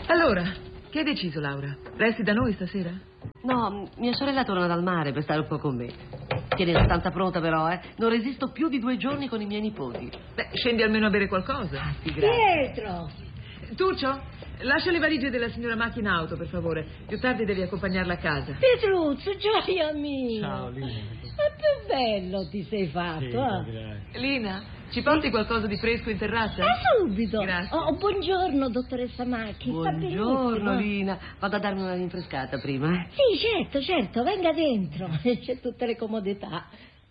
Allora, che hai deciso, Laura? Resti da noi stasera? No, mia sorella torna dal mare per stare un po' con me. Tieni la stanza pronta però, eh. Non resisto più di 2 giorni con i miei nipoti. Beh, scendi almeno a bere qualcosa. Sì, grazie. Pietro! Tuccio, lascia le valigie della signora Macchi in auto, per favore. Più tardi devi accompagnarla a casa. Pietruzzo, gioia mia! Ciao, Lina. Ma più bello ti sei fatto, Sì, grazie. Lina, ci porti qualcosa di fresco in terrazza? Subito! Grazie. Oh, buongiorno, dottoressa Macchi. Sta Buongiorno, benissimo. Lina. Vado a darmi una rinfrescata prima, eh. Sì, certo, venga dentro. C'è tutte le comodità.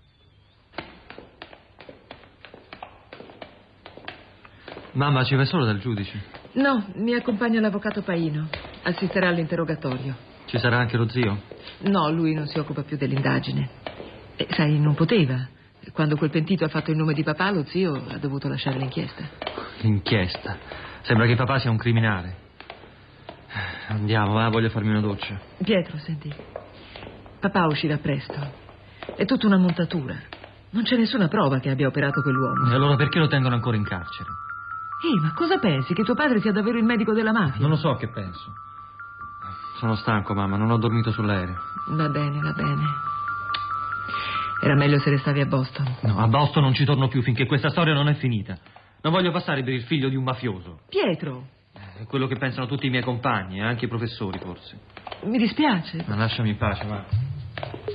Mamma, ci vai solo dal giudice? No, mi accompagna l'avvocato Paino. Assisterà all'interrogatorio. Ci sarà anche lo zio? No, lui non si occupa più dell'indagine. E sai, non poteva. Quando quel pentito ha fatto il nome di papà, lo zio ha dovuto lasciare l'inchiesta. L'inchiesta. Sembra che papà sia un criminale. Andiamo, va, voglio farmi una doccia. Pietro, senti. Papà uscirà presto. È tutta una montatura. Non c'è nessuna prova che abbia operato quell'uomo. E allora perché lo tengono ancora in carcere? Ma cosa pensi? Che tuo padre sia davvero il medico della mafia? Non lo so che penso. Sono stanco, mamma, non ho dormito sull'aereo. Va bene, va bene. Era meglio se restavi a Boston. No, a Boston non ci torno più finché questa storia non è finita. Non voglio passare per il figlio di un mafioso. Pietro, È quello che pensano tutti i miei compagni, e anche i professori, forse. mi dispiace. Ma lasciami in pace, va.